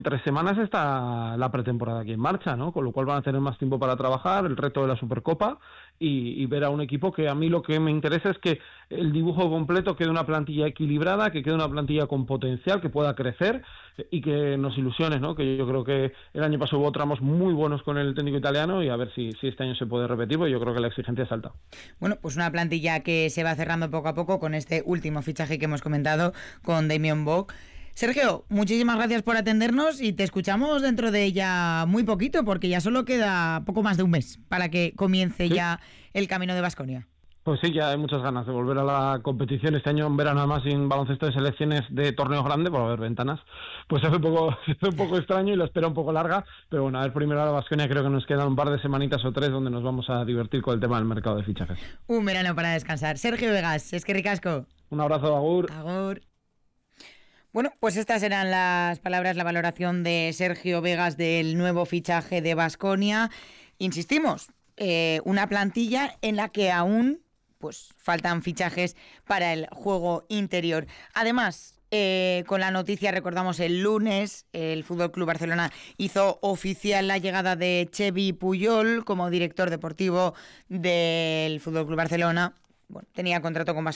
3 semanas está la pretemporada aquí en marcha, ¿no? Con lo cual van a tener más tiempo para trabajar, el reto de la Supercopa y ver a un equipo que a mí lo que me interesa es que el dibujo completo quede una plantilla equilibrada, que quede una plantilla con potencial, que pueda crecer y que nos ilusione, ¿no? Que yo creo que el año pasado hubo tramos muy buenos con el técnico italiano y a ver si este año se puede repetir, porque yo creo que la exigencia es alta. Bueno, pues una plantilla que se va cerrando poco a poco con este último fichaje que hemos comentado con Damien Bock. Sergio, muchísimas gracias por atendernos y te escuchamos dentro de ya muy poquito, porque ya solo queda poco más de un mes para que comience ya el camino de Baskonia. Pues sí, ya hay muchas ganas de volver a la competición. Este año en verano, además, sin baloncesto de selecciones de torneo grande, por haber ventanas, pues se hace un poco extraño y la espera un poco larga. Pero bueno, a ver, primero a la Baskonia, creo que nos quedan un par de semanitas o 3 donde nos vamos a divertir con el tema del mercado de fichajes. Un verano para descansar. Sergio Vegas, es que ricasco. Un abrazo, agur. Agur. Bueno, pues estas eran las palabras, la valoración de Sergio Vegas del nuevo fichaje de Baskonia. Insistimos, una plantilla en la que aún pues faltan fichajes para el juego interior. Además, con la noticia, recordamos el lunes, el FC Barcelona hizo oficial la llegada de Xevi Puyol como director deportivo del FC Barcelona. Bueno, tenía contrato con Baskonia